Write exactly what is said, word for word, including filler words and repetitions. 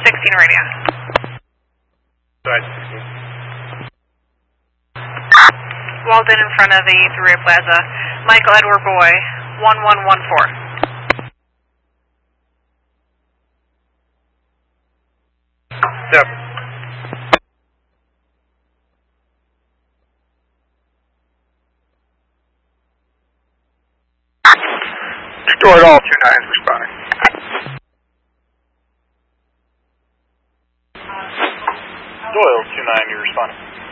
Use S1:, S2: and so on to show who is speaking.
S1: sixteen radio.
S2: Go ahead, sixteen.
S1: Walden in front of the Thruway Plaza. Michael Edward Boy, one one one four.
S2: Yep. Stored all two nines responding. Doyle two nine, you're responding.